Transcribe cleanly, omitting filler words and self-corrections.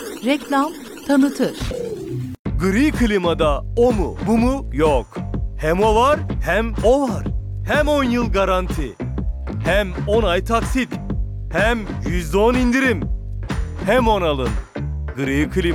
Reklam tanıtır. Gri klimada o mu bu mu yok. Hem o var hem o var. Hem 10 yıl garanti. Hem 10 ay taksit. Hem %10 indirim. Hem 10 alın. Gri klima.